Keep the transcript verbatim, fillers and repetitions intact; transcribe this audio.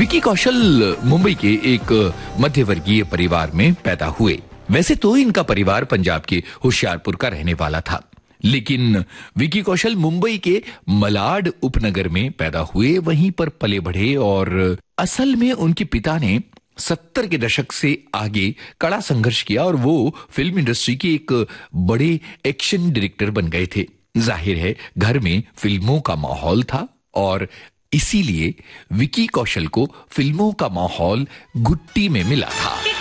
विकी कौशल मुंबई के एक मध्यवर्गीय परिवार में पैदा हुए। वैसे तो इनका परिवार पंजाब के होशियारपुर का रहने वाला था, लेकिन विकी कौशल मुंबई के मलाड उपनगर में पैदा हुए, वहीं पर पले बढ़े और असल में उनके पिता ने सत्तर के दशक से आगे कड़ा संघर्ष किया और वो फिल्म इंडस्ट्री के एक बड़े एक्शन डायरेक्टर बन गए थे। जाहिर है घर में फिल्मों का माहौल था और इसीलिए विकी कौशल को फिल्मों का माहौल गुट्टी में मिला था।